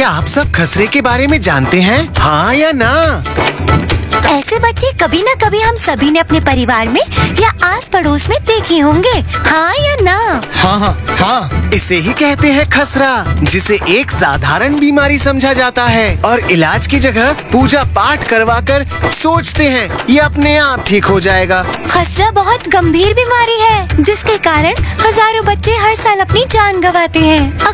क्या आप सब खसरे के बारे में जानते हैं? हाँ या ना? ऐसे बच्चे कभी न कभी हम सभी ने अपने परिवार में या आस पड़ोस में देखे होंगे। हाँ या ना? हाँ हाँ हाँ, इसे ही कहते हैं खसरा, जिसे एक साधारण बीमारी समझा जाता है और इलाज की जगह पूजा पाठ करवाकर सोचते हैं ये अपने आप ठीक हो जाएगा। खसरा बहुत गंभीर बीमारी है जिसके कारण हजारों बच्चे हर साल अपनी जान गंवाते हैं।